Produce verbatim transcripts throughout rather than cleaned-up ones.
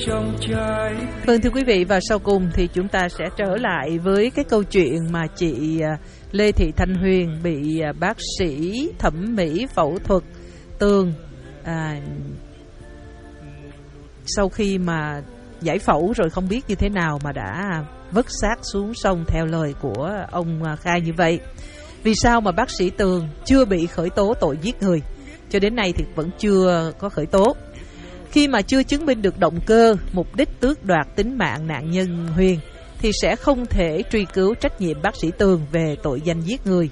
Vâng, thưa quý vị, và sau cùng thì chúng ta sẽ trở lại với cái câu chuyện mà chị Lê Thị Thanh Huyền bị bác sĩ thẩm mỹ phẫu thuật Tường à, sau khi mà giải phẫu rồi không biết như thế nào mà đã vứt xác xuống sông theo lời của ông khai như vậy. Vì sao mà bác sĩ Tường chưa bị khởi tố tội giết người? Cho đến nay thì vẫn chưa có khởi tố. Khi mà chưa chứng minh được động cơ, mục đích tước đoạt tính mạng nạn nhân Huyền thì sẽ không thể truy cứu trách nhiệm bác sĩ Tường về tội danh giết người.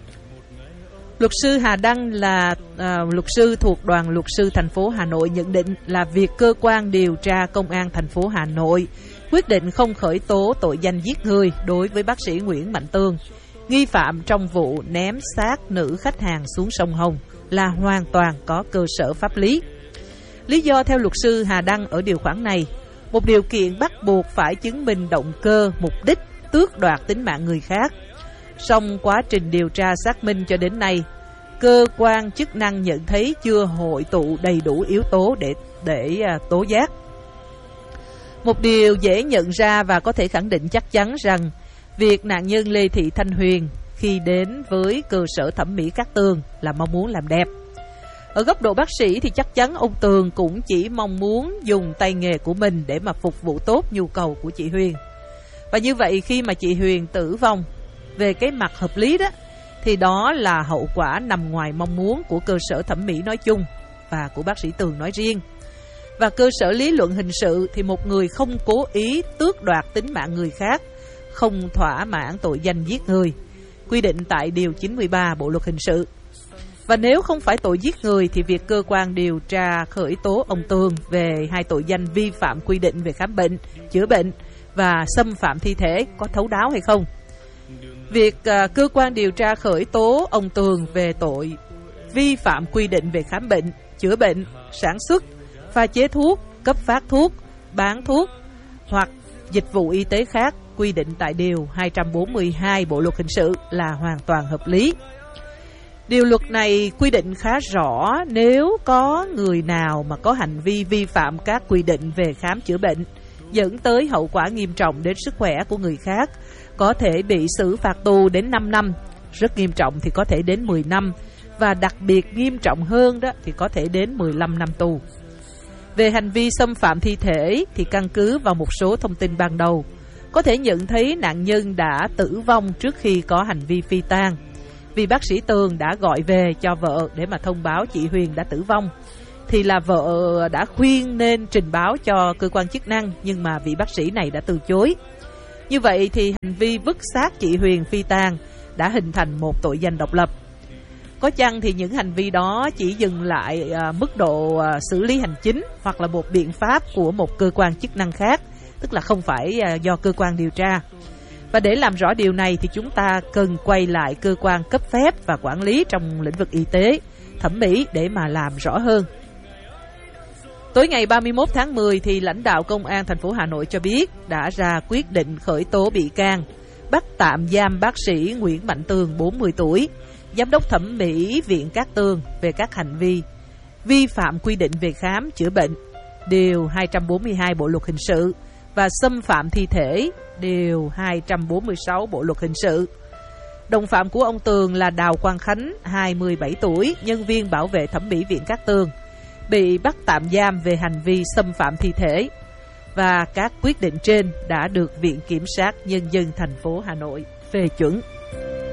Luật sư Hà Đăng là à, luật sư thuộc đoàn luật sư thành phố Hà Nội nhận định là việc cơ quan điều tra công an thành phố Hà Nội quyết định không khởi tố tội danh giết người đối với bác sĩ Nguyễn Mạnh Tường, nghi phạm trong vụ ném xác nữ khách hàng xuống sông Hồng, là hoàn toàn có cơ sở pháp lý. Lý do theo luật sư Hà Đăng ở điều khoản này, một điều kiện bắt buộc phải chứng minh động cơ, mục đích tước đoạt tính mạng người khác. Song quá trình điều tra xác minh cho đến nay, cơ quan chức năng nhận thấy chưa hội tụ đầy đủ yếu tố để để tố giác. Một điều dễ nhận ra và có thể khẳng định chắc chắn rằng việc nạn nhân Lê Thị Thanh Huyền khi đến với cơ sở thẩm mỹ Cát Tường là mong muốn làm đẹp. Ở góc độ bác sĩ thì chắc chắn ông Tường cũng chỉ mong muốn dùng tay nghề của mình để mà phục vụ tốt nhu cầu của chị Huyền. Và như vậy khi mà chị Huyền tử vong, về cái mặt hợp lý đó, thì đó là hậu quả nằm ngoài mong muốn của cơ sở thẩm mỹ nói chung và của bác sĩ Tường nói riêng. Và cơ sở lý luận hình sự thì một người không cố ý tước đoạt tính mạng người khác không thỏa mãn tội danh giết người, quy định tại điều chín mươi ba Bộ luật hình sự. Và nếu không phải tội giết người thì việc cơ quan điều tra khởi tố ông Tường về hai tội danh vi phạm quy định về khám bệnh, chữa bệnh và xâm phạm thi thể có thấu đáo hay không? Việc uh, cơ quan điều tra khởi tố ông Tường về tội vi phạm quy định về khám bệnh, chữa bệnh, sản xuất, pha chế thuốc, cấp phát thuốc, bán thuốc hoặc dịch vụ y tế khác quy định tại điều hai trăm bốn mươi hai Bộ luật hình sự là hoàn toàn hợp lý. Điều luật này quy định khá rõ, nếu có người nào mà có hành vi vi phạm các quy định về khám chữa bệnh dẫn tới hậu quả nghiêm trọng đến sức khỏe của người khác, có thể bị xử phạt tù đến năm năm, rất nghiêm trọng thì có thể đến mười năm, và đặc biệt nghiêm trọng hơn đó thì có thể đến mười lăm năm tù. Về hành vi xâm phạm thi thể thì căn cứ vào một số thông tin ban đầu, có thể nhận thấy nạn nhân đã tử vong trước khi có hành vi phi tang. Vì bác sĩ Tường đã gọi về cho vợ để mà thông báo chị Huyền đã tử vong, thì là vợ đã khuyên nên trình báo cho cơ quan chức năng, nhưng mà vị bác sĩ này đã từ chối. Như vậy thì hành vi vứt xác chị Huyền phi tang đã hình thành một tội danh độc lập. Có chăng thì những hành vi đó chỉ dừng lại à, mức độ à, xử lý hành chính hoặc là một biện pháp của một cơ quan chức năng khác, tức là không phải à, do cơ quan điều tra. Và để làm rõ điều này thì chúng ta cần quay lại cơ quan cấp phép và quản lý trong lĩnh vực y tế, thẩm mỹ để mà làm rõ hơn. Tối ngày ba mươi mốt tháng mười thì lãnh đạo Công an thành phố Hà Nội cho biết đã ra quyết định khởi tố bị can, bắt tạm giam bác sĩ Nguyễn Mạnh Tường bốn mươi tuổi, giám đốc thẩm mỹ Viện Cát Tường về các hành vi vi phạm quy định về khám chữa bệnh, điều hai trăm bốn mươi hai Bộ luật hình sự, và xâm phạm thi thể, điều hai trăm bốn mươi sáu Bộ luật hình sự. Đồng phạm của ông Tường là Đào Quang Khánh, hai mươi bảy tuổi, nhân viên bảo vệ thẩm mỹ Viện Cát Tường, bị bắt tạm giam về hành vi xâm phạm thi thể. Và các quyết định trên đã được Viện Kiểm sát Nhân dân thành phố Hà Nội phê chuẩn.